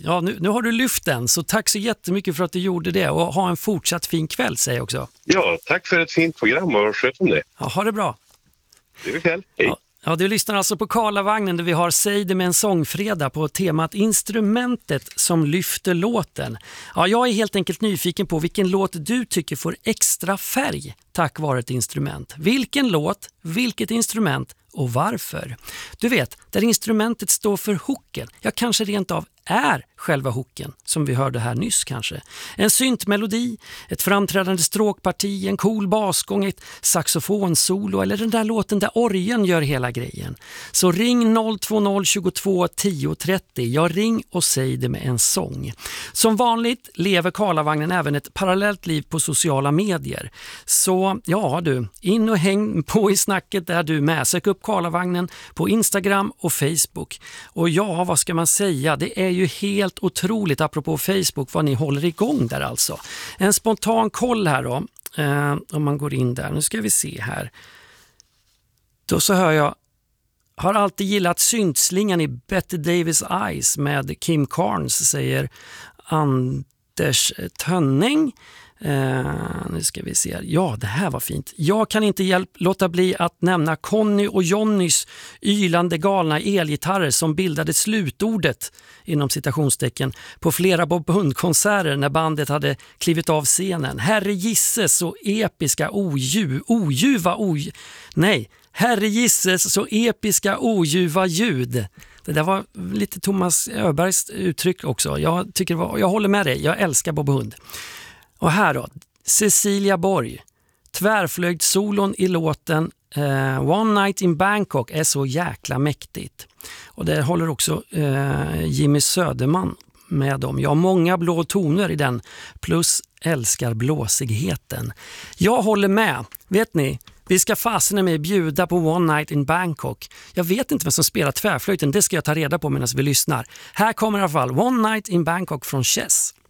Ja, nu har du lyft den, så tack så jättemycket för att du gjorde det och ha en fortsatt fin kväll, säger jag också. Ja, tack för ett fint program och sköt om det. Ja, ha det bra. Det är kväll. Hej. Ja, du lyssnar alltså på Karlavagnen där vi har Säg det med en sångfredag på temat instrumentet som lyfter låten. Ja, jag är helt enkelt nyfiken på vilken låt du tycker får extra färg tack vare ett instrument. Vilken låt, vilket instrument och varför? Du vet, där instrumentet står för hooken, ja kanske rent av är själva hooken som vi hörde här nyss kanske. En syntmelodi, ett framträdande stråkparti, en cool basgång, ett saxofonsolo eller den där låten där orgeln gör hela grejen. Så ring 020 22 10 30. Jag ring och säg det med en sång. Som vanligt lever Karlavagnen även ett parallellt liv på sociala medier. Så ja du, in och häng på i snacket där du med. Sök upp Karlavagnen på Instagram och Facebook. Och ja, vad ska man säga? Det är ju helt otroligt apropå Facebook vad ni håller igång där alltså. En spontan koll här då, om man går in där. Nu ska vi se här. Då så hör jag, har alltid gillat syntslingan i Betty Davis Eyes med Kim Carnes, säger Anders Tönning. Nu ska vi se. Ja, det här var fint. Jag kan inte låta bli att nämna Conny och Johnnys ylande galna elgitarrer som bildade slutordet inom citationstecken på flera Bob Hund-konserter när bandet hade klivit av scenen. Herre gisses så episka Herre gisses så episka oljuva ljud. Det där var lite Thomas Öbergs uttryck också. Jag håller med dig. Jag älskar Bob Hund. Och här då, Cecilia Borg. Tvärflöjt solon i låten One Night in Bangkok är så jäkla mäktigt. Och det håller också Jimmy Söderman med dem. Jag har många blå toner i den, plus älskar blåsigheten. Jag håller med. Vet ni, vi ska fasen med bjuda på One Night in Bangkok. Jag vet inte vem som spelar tvärflöjten, det ska jag ta reda på medan vi lyssnar. Här kommer i alla fall One Night in Bangkok från Chess.